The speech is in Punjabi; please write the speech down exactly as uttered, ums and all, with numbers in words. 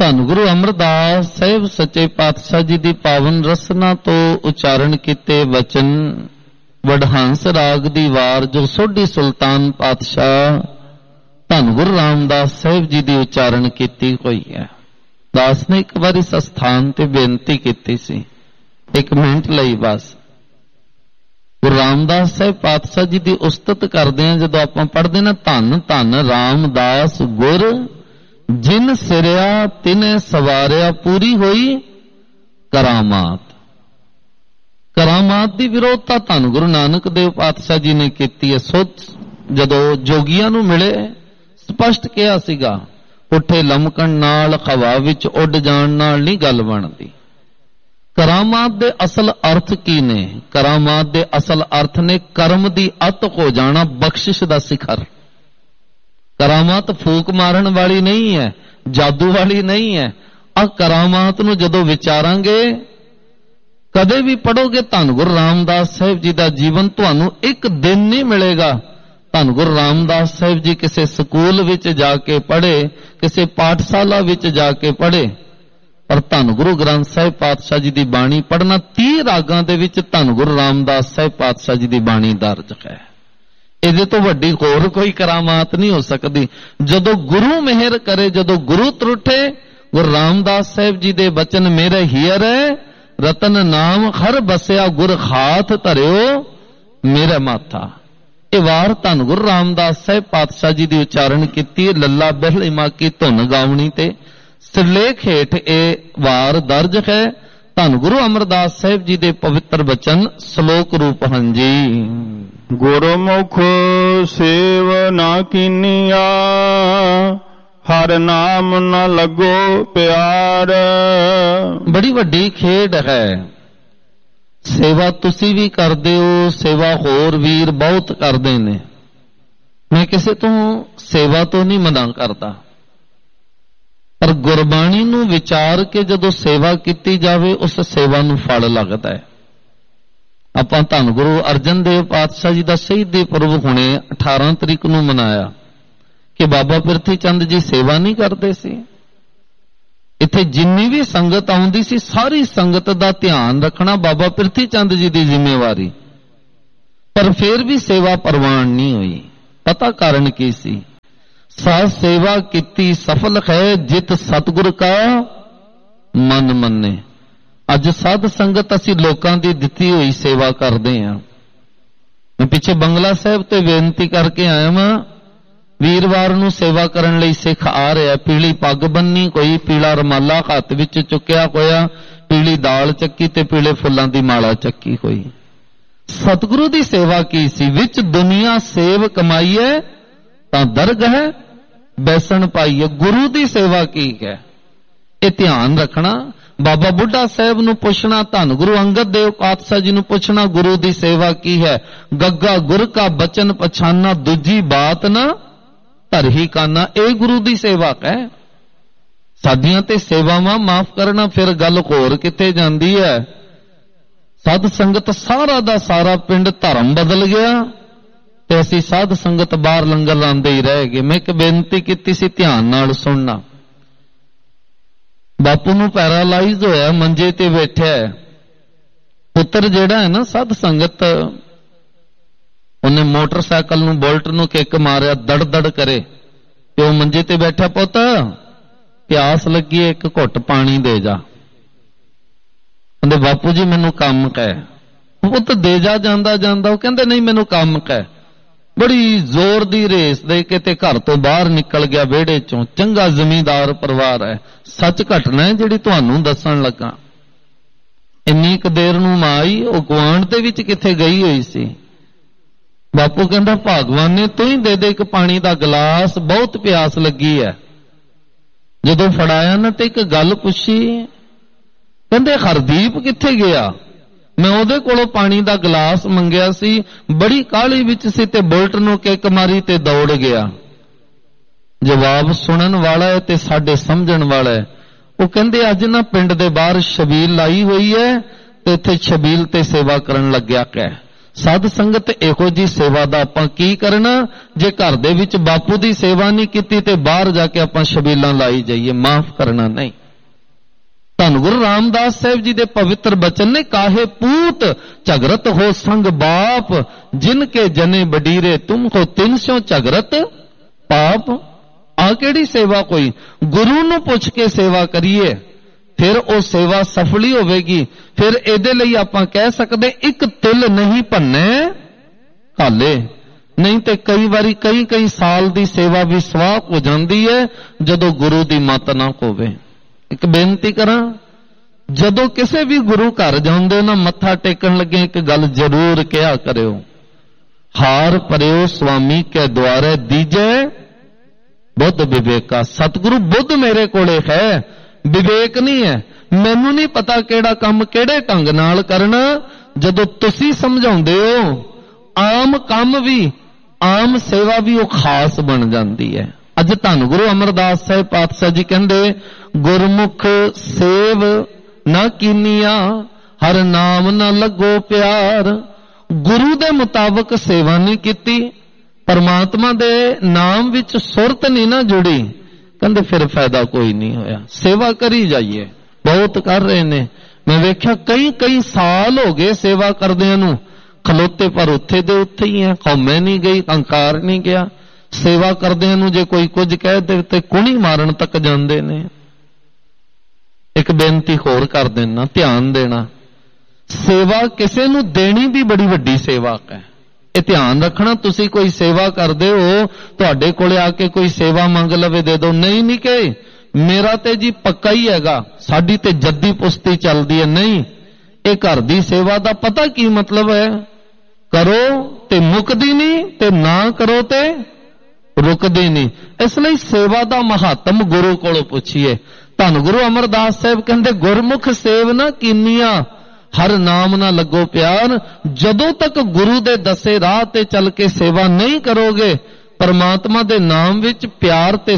ਧੰਨ ਗੁਰੂ ਅਮਰਦਾਸ ਸਾਹਿਬ ਸੱਚੇ ਪਾਤਸ਼ਾਹ ਜੀ ਦੀ ਪਾਵਨ ਰਸਨਾ ਤੋਂ ਉਚਾਰਨ ਕੀਤੇ ਵਚਨ ਵਡਹੰਸ ਰਾਗ ਦੀ ਵਾਰ ਜੋ ਸੋਢੀ ਸੁਲਤਾਨ ਪਾਤਸ਼ਾਹ ਧੰਨ ਗੁਰੂ ਰਾਮਦਾਸ ਸਾਹਿਬ ਜੀ ਦੀ ਉਚਾਰਨ ਕੀਤੀ ਹੋਈ ਹੈ। ਦਾਸ ਨੇ ਇੱਕ ਵਾਰ ਇਸ ਸਥਾਨ ਤੇ ਬੇਨਤੀ ਕੀਤੀ ਸੀ, ਇੱਕ ਮਿੰਟ ਲਈ ਬਸ। ਗੁਰੂ ਰਾਮਦਾਸ ਸਾਹਿਬ ਪਾਤਸ਼ਾਹ ਜੀ ਦੀ ਉਸਤਤ ਕਰਦੇ ਹਾਂ ਜਦੋਂ ਆਪਾਂ ਪੜ੍ਹਦੇ ਨਾ, ਧੰਨ ਧੰਨ ਰਾਮਦਾਸ ਗੁਰ ਜਿਨ ਸਿਰਿਆ ਤਿਨੇ ਸਵਾਰਿਆ ਪੂਰੀ ਹੋਈ ਕਰਾਮਾਤ। ਕਰਾਮਾਤ ਦੀ ਵਿਰੋਧਤਾ ਧੰਨ ਗੁਰੂ ਨਾਨਕ ਦੇਵ ਪਾਤਸ਼ਾਹ ਜੀ ਨੇ ਕੀਤੀ ਹੈ। ਸੋ ਜਦੋਂ ਜੋਗੀਆਂ ਨੂੰ ਮਿਲੇ ਸਪਸ਼ਟ ਕਿਹਾ ਸੀਗਾ, ਉੱਠੇ ਲਮਕਣ ਨਾਲ ਹਵਾ ਵਿੱਚ ਉੱਡ ਜਾਣ ਨਾਲ ਨਹੀਂ ਗੱਲ ਬਣਦੀ। ਕਰਾਮਾਤ ਦੇ ਅਸਲ ਅਰਥ ਕੀ ਨੇ? ਕਰਾਮਾਤ ਦੇ ਅਸਲ ਅਰਥ ਨੇ ਕਰਮ ਦੀ ਅੱਤ ਹੋ ਜਾਣਾ, ਬਖਸ਼ਿਸ਼ ਦਾ ਸਿਖਰ। ਕਰਾਮਾਤ ਫੂਕ ਮਾਰਨ ਵਾਲੀ ਨਹੀਂ ਹੈ, ਜਾਦੂ ਵਾਲੀ ਨਹੀਂ ਹੈ। ਆ ਕਰਾਮਾਤ ਨੂੰ ਜਦੋਂ ਵਿਚਾਰਾਂਗੇ, ਕਦੇ ਵੀ ਪੜੋਗੇ ਧੰਨ ਗੁਰੂ ਰਾਮਦਾਸ ਸਾਹਿਬ ਜੀ ਦਾ ਜੀਵਨ, ਤੁਹਾਨੂੰ ਇੱਕ ਦਿਨ ਨਹੀਂ ਮਿਲੇਗਾ ਧੰਨ ਗੁਰੂ ਰਾਮਦਾਸ ਸਾਹਿਬ ਜੀ ਕਿਸੇ ਸਕੂਲ ਵਿੱਚ ਜਾ ਕੇ ਪੜ੍ਹੇ, ਕਿਸੇ ਪਾਠਸ਼ਾਲਾ ਵਿੱਚ ਜਾ ਕੇ ਪੜ੍ਹੇ, ਪਰ ਧੰਨ ਗੁਰੂ ਗ੍ਰੰਥ ਸਾਹਿਬ ਪਾਤਸ਼ਾਹ ਜੀ ਦੀ ਬਾਣੀ ਪੜ੍ਹਨਾ, ਤੀਹ ਰਾਗਾਂ ਦੇ ਵਿੱਚ ਧੰਨ ਗੁਰੂ ਰਾਮਦਾਸ ਸਾਹਿਬ ਪਾਤਸ਼ਾਹ ਜੀ ਦੀ ਬਾਣੀ ਦਰਜ ਹੈ। ਇਹਦੇ ਤੋਂ ਵੱਡੀ ਹੋਰ ਕੋਈ ਕਰਾਮਾਤ ਨਹੀਂ ਹੋ ਸਕਦੀ। ਜਦੋਂ ਗੁਰੂ ਮਿਹਰ ਕਰੇ, ਜਦੋਂ ਗੁਰੂ ਤਰੁੱਠੇ, ਗੁਰੂ ਰਾਮਦਾਸ ਸਾਹਿਬ ਜੀ ਦੇ ਬਚਨ ਮੇਰੇ ਹੀਅਰੈ ਰਤਨ ਨਾਮ ਹਰ ਬਸਿਆ ਗੁਰ ਹਾਥ ਧਰਿਓ ਮੇਰੇ ਮਾਥਾ। ਇਹ ਵਾਰ ਧੰਨ ਗੁਰੂ ਰਾਮਦਾਸ ਸਾਹਿਬ ਪਾਤਸ਼ਾਹ ਜੀ ਦੀ ਉਚਾਰਨ ਕੀਤੀ ਹੈ। ਲੱਲਾ ਬਹਿਲੀਮਾ ਕੀ ਧੁਨ ਗਾਵਣੀ ਤੇ ਸਿਰਲੇਖ ਹੇਠ ਇਹ ਵਾਰ ਦਰਜ ਹੈ। ਧੰਨ ਗੁਰੂ ਅਮਰਦਾਸ ਸਾਹਿਬ ਜੀ ਦੇ ਪਵਿੱਤਰ ਬਚਨ ਸ਼ਲੋਕ ਰੂਪ ਹਨ ਜੀ। ਗੁਰਮੁਖ ਸੇਵ ਨਾ ਕੀਨੀਆ ਹਰ ਨਾਮ ਨ ਲੱਗੋ ਪਿਆਰ। ਬੜੀ ਵੱਡੀ ਖੇਡ ਹੈ। ਸੇਵਾ ਤੁਸੀਂ ਵੀ ਕਰਦੇ ਹੋ, ਸੇਵਾ ਹੋਰ ਵੀਰ ਬਹੁਤ ਕਰਦੇ ਨੇ। ਮੈਂ ਕਿਸੇ ਤੋਂ ਸੇਵਾ ਤੋਂ ਨਹੀਂ ਮਨਾ ਕਰਦਾ, ਪਰ ਗੁਰਬਾਣੀ ਨੂੰ ਵਿਚਾਰ ਕੇ ਜਦੋਂ ਸੇਵਾ ਕੀਤੀ ਜਾਵੇ ਉਸ ਸੇਵਾ ਨੂੰ ਫਲ ਲੱਗਦਾ ਹੈ। ਆਪਾਂ ਧੰਨ ਗੁਰੂ ਅਰਜਨ ਦੇਵ ਪਾਤਸ਼ਾਹ ਜੀ ਦਾ ਸ਼ਹੀਦੀ ਪੁਰਬ ਹੁਣੇ ਅਠਾਰਾਂ ਤਰੀਕ ਨੂੰ ਮਨਾਇਆ ਕਿ ਬਾਬਾ ਪਿਰਥੀ ਚੰਦ ਜੀ ਸੇਵਾ ਨਹੀਂ ਕਰਦੇ ਸੀ। ਇੱਥੇ ਜਿੰਨੀ ਵੀ ਸੰਗਤ ਆਉਂਦੀ ਸੀ, ਸਾਰੀ ਸੰਗਤ ਦਾ ਧਿਆਨ ਰੱਖਣਾ ਬਾਬਾ ਪਿਰਥੀ ਚੰਦ ਜੀ ਦੀ ਜ਼ਿੰਮੇਵਾਰੀ, ਪਰ ਫਿਰ ਵੀ ਸੇਵਾ ਪ੍ਰਵਾਨ ਨਹੀਂ ਹੋਈ। ਪਤਾ ਕਾਰਨ ਕੀ ਸੀ? ਸਾਧ ਸੇਵਾ ਕੀਤੀ ਸਫਲ ਹੈ ਜਿਤ ਸਤਿਗੁਰ ਕਾ ਮਨ ਮੰਨੇ। ਅੱਜ ਸਾਧ ਸੰਗਤ ਅਸੀਂ ਲੋਕਾਂ ਦੀ ਦਿੱਤੀ ਹੋਈ ਸੇਵਾ ਕਰਦੇ ਹਾਂ। ਮੈਂ ਪਿੱਛੇ ਬੰਗਲਾ ਸਾਹਿਬ ਤੇ ਬੇਨਤੀ ਕਰਕੇ ਆਇਆ ਵਾਂ, ਵੀਰਵਾਰ ਨੂੰ ਸੇਵਾ ਕਰਨ ਲਈ ਸਿੱਖ ਆ ਰਿਹਾ, ਪੀਲੀ ਪੱਗ ਬੰਨੀ, ਕੋਈ ਪੀਲਾ ਰਮਾਲਾ ਹੱਥ ਵਿੱਚ ਚੁੱਕਿਆ ਹੋਇਆ, ਪੀਲੀ ਦਾਲ ਚੱਕੀ ਤੇ ਪੀਲੇ ਫੁੱਲਾਂ ਦੀ ਮਾਲਾ ਚੱਕੀ ਹੋਈ। ਸਤਿਗੁਰੂ ਦੀ ਸੇਵਾ ਕੀ ਸੀ? ਵਿੱਚ ਦੁਨੀਆ ਸੇਵ ਕਮਾਈਏ ਤਾਂ ਦਰਗਹ ਹੈ ਬੈਸਣ ਪਾਈਏ। ਗੁਰੂ ਦੀ ਸੇਵਾ ਕੀ ਹੈ? ਇਹ ਧਿਆਨ ਰੱਖਣਾ। ਬਾਬਾ ਬੁੱਢਾ ਸਾਹਿਬ ਨੂੰ ਪੁੱਛਣਾ, ਧੰਨ ਗੁਰੂ ਅੰਗਦ ਦੇਵ ਪਾਤਸ਼ਾਹ ਜੀ ਨੂੰ ਪੁੱਛਣਾ, ਗੁਰੂ ਦੀ ਸੇਵਾ ਕੀ ਹੈ? ਗੱਗਾ ਗੁਰ ਕਾ ਬਚਨ ਪਛਾਨਾ, ਦੂਜੀ ਬਾਤ ਨਾ ਧਰਹੀ ਕਾਨਾ। ਇਹ ਗੁਰੂ ਦੀ ਸੇਵਾ ਹੈ। ਸਾਡੀਆਂ ਤੇ ਸੇਵਾਵਾਂ ਮਾਫ ਕਰਨਾ, ਫਿਰ ਗੱਲ ਹੋਰ ਕਿੱਥੇ ਜਾਂਦੀ ਹੈ। ਸਾਧ ਸੰਗਤ ਸਾਰਾ ਦਾ ਸਾਰਾ ਪਿੰਡ ਧਰਮ ਬਦਲ ਗਿਆ ਤੇ ਅਸੀਂ ਸਾਧ ਸੰਗਤ ਬਾਹਰ ਲੰਗਰ ਲਾਉਂਦੇ ਹੀ ਰਹਿ ਗਏ। ਮੈਂ ਇੱਕ ਬੇਨਤੀ ਕੀਤੀ ਸੀ, ਧਿਆਨ ਨਾਲ ਸੁਣਨਾ। ਬਾਪੂ ਨੂੰ ਪੈਰਾਲਾਈਜ਼ ਹੋਇਆ, ਮੰਜੇ ਤੇ ਬੈਠਿਆ। ਪੁੱਤਰ ਜਿਹੜਾ ਹੈ ਨਾ ਸਾਧ ਸੰਗਤ, ਉਹਨੇ ਮੋਟਰਸਾਈਕਲ ਨੂੰ ਬੁਲਟ ਨੂੰ ਕਿੱਕ ਮਾਰਿਆ, ਦੜ ਦੜ ਕਰੇ, ਤੇ ਉਹ ਮੰਜੇ ਤੇ ਬੈਠਾ, ਪੁੱਤ ਪਿਆਸ ਲੱਗੀ, ਇੱਕ ਘੁੱਟ ਪਾਣੀ ਦੇ ਜਾ। ਕਹਿੰਦੇ ਬਾਪੂ ਜੀ ਮੈਨੂੰ ਕੰਮ ਕਹਿ। ਪੁੱਤ ਦੇ ਜਾ। ਜਾਂਦਾ ਜਾਂਦਾ ਉਹ ਕਹਿੰਦੇ ਨਹੀਂ ਮੈਨੂੰ ਕੰਮ ਕਹਿ। ਬੜੀ ਜ਼ੋਰ ਦੀ ਰੇਸ ਦੇ ਕੇ ਤੇ ਘਰ ਤੋਂ ਬਾਹਰ ਨਿਕਲ ਗਿਆ ਵਿਹੜੇ ਚੋਂ। ਚੰਗਾ ਜ਼ਮੀਂਦਾਰ ਪਰਿਵਾਰ ਹੈ। ਸੱਚ ਘਟਨਾ ਹੈ ਜਿਹੜੀ ਤੁਹਾਨੂੰ ਦੱਸਣ ਲੱਗਾ। ਇੰਨੀ ਕੁ ਦੇਰ ਨੂੰ ਮਾਂ ਆਈ, ਉਹ ਗੁਆਂਢ ਦੇ ਵਿੱਚ ਕਿੱਥੇ ਗਈ ਹੋਈ ਸੀ। ਬਾਪੂ ਕਹਿੰਦਾ ਭਗਵਾਨ ਨੇ ਤੂੰ ਹੀ ਦੇ ਦੇ ਇੱਕ ਪਾਣੀ ਦਾ ਗਲਾਸ, ਬਹੁਤ ਪਿਆਸ ਲੱਗੀ ਹੈ। ਜਦੋਂ ਫੜਾਇਆ ਨਾ ਤੇ ਇੱਕ ਗੱਲ ਪੁੱਛੀ, ਕਹਿੰਦੇ ਹਰਦੀਪ ਕਿੱਥੇ ਗਿਆ? ਮੈਂ ਉਹਦੇ ਕੋਲੋਂ ਪਾਣੀ ਦਾ ਗਲਾਸ ਮੰਗਿਆ ਸੀ, ਬੜੀ ਕਾਹਲੀ ਵਿੱਚ ਸੀ ਤੇ ਬੁਲਟ ਨੂੰ ਕਿੱਕ ਮਾਰੀ ਤੇ ਦੌੜ ਗਿਆ। ਜਵਾਬ ਸੁਣਨ ਵਾਲਾ ਹੈ ਤੇ ਸਾਡੇ ਸਮਝਣ ਵਾਲਾ ਹੈ। ਉਹ ਕਹਿੰਦੇ ਅੱਜ ਨਾ ਪਿੰਡ ਦੇ ਬਾਹਰ ਛਬੀਲ ਲਾਈ ਹੋਈ ਹੈ ਤੇ ਇੱਥੇ ਛਬੀਲ ਤੇ ਸੇਵਾ ਕਰਨ ਲੱਗਿਆ। ਕਹਿ ਸਾਧ ਸੰਗਤ ਇਹੋ ਜੀ ਸੇਵਾ ਦਾ ਆਪਾਂ ਕੀ ਕਰਨਾ? ਜੇ ਘਰ ਦੇ ਵਿੱਚ ਬਾਪੂ ਦੀ ਸੇਵਾ ਨਹੀਂ ਕੀਤੀ ਤੇ ਬਾਹਰ ਜਾ ਕੇ ਆਪਾਂ ਛਬੀਲਾਂ ਲਾਈ ਜਾਈਏ, ਮਾਫ ਕਰਨਾ ਨਹੀਂ। ਧੰਨ ਗੁਰੂ ਰਾਮਦਾਸ ਸਾਹਿਬ ਜੀ ਦੇ ਪਵਿੱਤਰ ਬਚਨ ਨੇ, ਕਾਹੇ ਪੂਤ ਝਗਰਤ ਹੋ ਸੰਗ ਬਾਪ, ਜਿਨ ਕੇ ਜਨੇ ਬਡੀਰੇ ਤੁਮ ਹੋ ਤਿਨ ਸਿਓ ਝਗਰਤ ਪਾਪ। ਆ ਕਿਹੜੀ ਸੇਵਾ? ਕੋਈ ਗੁਰੂ ਨੂੰ ਪੁੱਛ ਕੇ ਸੇਵਾ ਕਰੀਏ, ਫਿਰ ਉਹ ਸੇਵਾ ਸਫਲੀ ਹੋਵੇਗੀ। ਫਿਰ ਇਹਦੇ ਲਈ ਆਪਾਂ ਕਹਿ ਸਕਦੇ ਇੱਕ ਤਿਲ ਨਹੀਂ ਭੰਨੇ ਕਾਲੇ। ਨਹੀਂ ਤੇ ਕਈ ਵਾਰੀ ਕਈ ਕਈ ਸਾਲ ਦੀ ਸੇਵਾ ਵੀ ਸਵਾਹ ਹੋ ਜਾਂਦੀ ਹੈ ਜਦੋਂ ਗੁਰੂ ਦੀ ਮੱਤ ਨਾ ਹੋਵੇ। ਇੱਕ ਬੇਨਤੀ ਕਰਾਂ, ਜਦੋਂ ਕਿਸੇ ਵੀ ਗੁਰੂ ਘਰ ਜਾਂਦੇ ਨਾ, ਮੱਥਾ ਟੇਕਣ ਲੱਗੇ ਇੱਕ ਗੱਲ ਜ਼ਰੂਰ ਕਿਹਾ ਕਰਿਓ, ਹਾਰ ਭਰਿਓ ਸੁਆਮੀ ਕੇ ਦੁਆਰੇ ਦੀਜੇ ਬੁੱਧ ਵਿਵੇਕਾ। ਸਤਿਗੁਰੂ ਬੁੱਧ ਮੇਰੇ ਕੋਲੇ ਹੈ, ਵਿਵੇਕ ਨਹੀਂ ਹੈ। ਮੈਨੂੰ ਨਹੀਂ ਪਤਾ ਕਿਹੜਾ ਕੰਮ ਕਿਹੜੇ ਢੰਗ ਨਾਲ ਕਰਨਾ। ਜਦੋਂ ਤੁਸੀਂ ਸਮਝਾਉਂਦੇ ਹੋ, ਆਮ ਕੰਮ ਵੀ, ਆਮ ਸੇਵਾ ਵੀ ਉਹ ਖਾਸ ਬਣ ਜਾਂਦੀ ਹੈ। ਅੱਜ ਧੰਨ ਗੁਰੂ ਅਮਰਦਾਸ ਸਾਹਿਬ ਪਾਤਸ਼ਾਹ ਜੀ ਕਹਿੰਦੇ, ਗੁਰਮੁਖ ਸੇਵ ਨਾ ਕੀਨੀਆ, ਹਰ ਨਾਮ ਨਾ ਲੱਗੋ ਪਿਆਰ। ਗੁਰੂ ਦੇ ਮੁਤਾਬਕ ਸੇਵਾ ਨਹੀਂ ਕੀਤੀ, ਪਰਮਾਤਮਾ ਦੇ ਨਾਮ ਵਿੱਚ ਸੁਰਤ ਨਹੀਂ ਨਾ ਜੁੜੀ, ਕਹਿੰਦੇ ਫਿਰ ਫਾਇਦਾ ਕੋਈ ਨਹੀਂ ਹੋਇਆ। ਸੇਵਾ ਕਰੀ ਜਾਈਏ, ਬਹੁਤ ਕਰ ਰਹੇ ਨੇ। ਮੈਂ ਵੇਖਿਆ ਕਈ ਕਈ ਸਾਲ ਹੋ ਗਏ ਸੇਵਾ ਕਰਦਿਆਂ ਨੂੰ, ਖਲੋਤੇ ਪਰ ਉੱਥੇ ਦੇ ਉੱਥੇ ਹੀ ਹੈ, ਕੌਮੇ ਨਹੀਂ ਗਈ, ਹੰਕਾਰ ਨਹੀਂ ਗਿਆ। ਸੇਵਾ ਕਰਦਿਆਂ ਨੂੰ ਜੇ ਕੋਈ ਕੁਝ ਕਹਿ ਦੇ ਤੇ ਕੁਣੀ ਮਾਰਨ ਤੱਕ ਜਾਂਦੇ ਨੇ। ਇੱਕ ਬੇਨਤੀ ਹੋਰ ਕਰ ਦੇਣਾ, ਧਿਆਨ ਦੇਣਾ, ਸੇਵਾ ਕਿਸੇ ਨੂੰ ਦੇਣੀ ਵੀ ਬੜੀ ਵੱਡੀ ਸੇਵਾ ਹੈ। ਇਹ ਧਿਆਨ ਰੱਖਣਾ। ਤੁਸੀਂ ਕੋਈ ਸੇਵਾ ਕਰਦੇ ਹੋ, ਤੁਹਾਡੇ ਕੋਲੇ ਆ ਕੇ ਕੋਈ ਸੇਵਾ ਮੰਗ ਲਵੇ ਦੇ ਦਿਓ, ਨਹੀਂ ਨਹੀਂ ਕਹੇ ਮੇਰਾ ਤੇ ਜੀ ਪੱਕਾ ਹੀ ਹੈਗਾ, ਸਾਡੀ ਤੇ ਜੱਦੀ ਪੁਸ਼ਤੀ ਚੱਲਦੀ ਹੈ। ਨਹੀਂ, ਇਹ ਘਰ ਦੀ ਸੇਵਾ ਦਾ ਪਤਾ ਕੀ ਮਤਲਬ ਹੈ? ਕਰੋ ਤੇ ਮੁੱਕਦੀ ਨਹੀਂ, ਤੇ ਨਾ ਕਰੋ ਤੇ ਰੁਕਦੀ ਨਹੀਂ। ਇਸ ਲਈ ਸੇਵਾ ਦਾ ਮਹੱਤਮ ਗੁਰੂ ਕੋਲੋਂ ਪੁੱਛੀਏ। ਧੰਨ ਗੁਰੂ ਅਮਰਦਾਸ ਸਾਹਿਬ ਕਹਿੰਦੇ, ਗੁਰਮੁਖ ਸੇਵ ਨਾ ਕੀਨੀਆਂ, ਹਰ ਨਾਮ ਨਾ ਲੱਗੋ ਪਿਆਰ। ਜਦੋਂ ਤੱਕ ਗੁਰੂ ਦੇ ਦੱਸੇ ਰਾਹ ਤੇ ਚੱਲ ਕੇ ਸੇਵਾ ਨਹੀਂ ਕਰੋਗੇ, ਪਰਮਾਤਮਾ ਦੇ ਨਾਮ ਵਿੱਚ ਪਿਆਰ ਤੇ